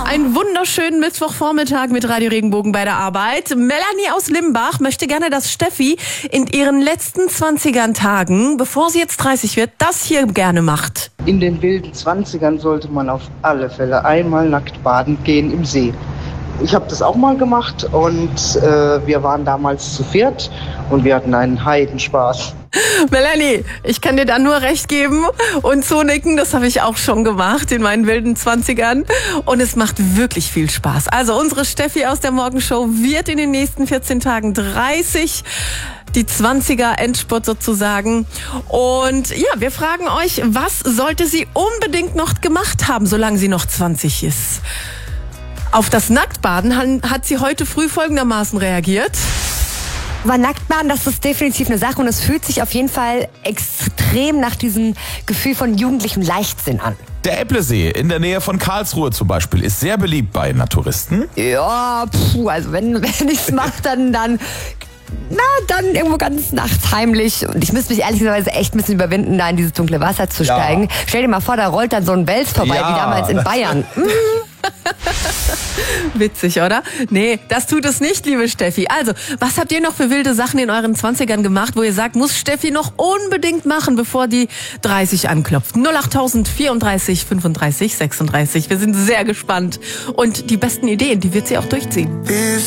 Einen wunderschönen Mittwochvormittag mit Radio Regenbogen bei der Arbeit. Melanie aus Limbach möchte gerne, dass Steffi in ihren letzten 20ern Tagen, bevor sie jetzt 30 wird, das hier gerne macht. In den wilden 20ern sollte man auf alle Fälle einmal nackt baden gehen im See. Ich habe das auch mal gemacht und wir waren damals zu viert und wir hatten einen Heidenspaß. Melanie, ich kann dir da nur recht geben und zunicken, das habe ich auch schon gemacht in meinen wilden 20ern und es macht wirklich viel Spaß. Also unsere Steffi aus der Morgenshow wird in den nächsten 14 Tagen 30, die 20er Endspurt sozusagen. Und ja, wir fragen euch, was sollte sie unbedingt noch gemacht haben, solange sie noch 20 ist? Auf das Nacktbaden hat sie heute früh folgendermaßen reagiert. Aber Nacktbaden, das ist definitiv eine Sache und es fühlt sich auf jeden Fall extrem nach diesem Gefühl von jugendlichem Leichtsinn an. Der Eblesee in der Nähe von Karlsruhe zum Beispiel ist sehr beliebt bei Naturisten. Ja, also wenn ich's mache, dann irgendwo ganz nachts heimlich. Und ich müsste mich ehrlicherweise echt ein bisschen überwinden, da in dieses dunkle Wasser zu steigen. Stell dir mal vor, da rollt dann so ein Wels vorbei, wie damals in Bayern. Witzig, oder? Nee, das tut es nicht, liebe Steffi. Also, was habt ihr noch für wilde Sachen in euren 20ern gemacht, wo ihr sagt, muss Steffi noch unbedingt machen, bevor die 30 anklopft? 08000 34 35 36. Wir sind sehr gespannt. Und die besten Ideen, die wird sie auch durchziehen.